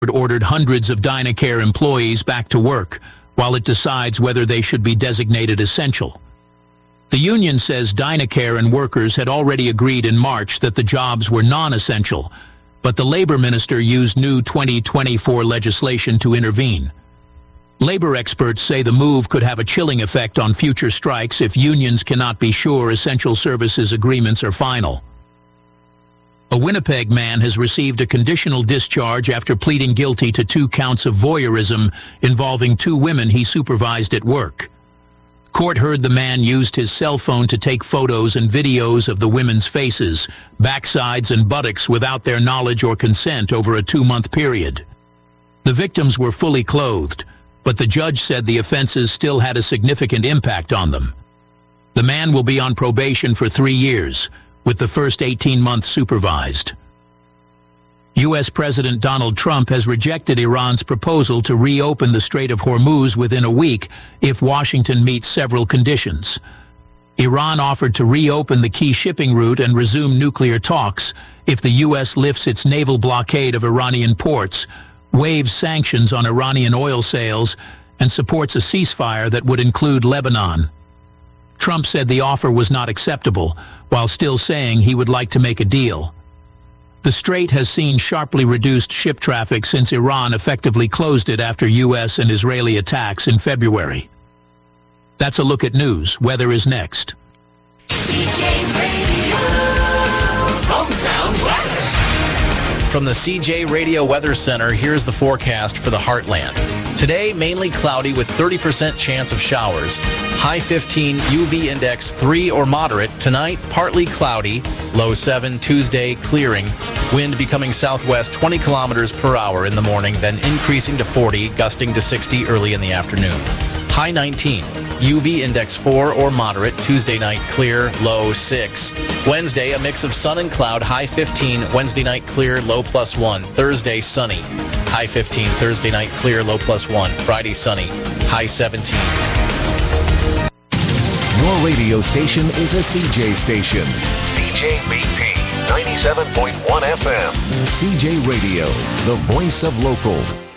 ordered hundreds of Dynacare employees back to work, while it decides whether they should be designated essential. The union says Dynacare and workers had already agreed in March that the jobs were non-essential, but the labor minister used new 2024 legislation to intervene. Labor experts say the move could have a chilling effect on future strikes if unions cannot be sure essential services agreements are final. A Winnipeg man has received a conditional discharge after pleading guilty to 2 counts of voyeurism involving 2 women he supervised at work. Court heard the man used his cell phone to take photos and videos of the women's faces, backsides and buttocks without their knowledge or consent over a 2-month period. The victims were fully clothed, but the judge said the offenses still had a significant impact on them. The man will be on probation for 3 years, with the first 18 months supervised. U.S. President Donald Trump has rejected Iran's proposal to reopen the Strait of Hormuz within a week if Washington meets several conditions. Iran offered to reopen the key shipping route and resume nuclear talks if the U.S. lifts its naval blockade of Iranian ports, waives sanctions on Iranian oil sales, and supports a ceasefire that would include Lebanon. Trump said the offer was not acceptable, while still saying he would like to make a deal. The strait has seen sharply reduced ship traffic since Iran effectively closed it after U.S. and Israeli attacks in February. That's a look at news. Weather is next. CJ Radio, hometown weather. From the CJ Radio Weather Center, here's the forecast for the Heartland. Today, mainly cloudy with 30% chance of showers. High 15, UV index 3 or moderate. Tonight, partly cloudy. Low 7, Tuesday, clearing. Wind becoming southwest 20 kilometers per hour in the morning, then increasing to 40, gusting to 60 early in the afternoon. High 19, UV index 4 or moderate. Tuesday night, clear. Low 6. Wednesday, a mix of sun and cloud. High 15, Wednesday night, clear. Low +1. Thursday, sunny. High 15, Thursday night, clear. Low +1. Friday, sunny. High 17. Your radio station is a CJ station. CJBP 97.1 FM. CJ Radio, the voice of local.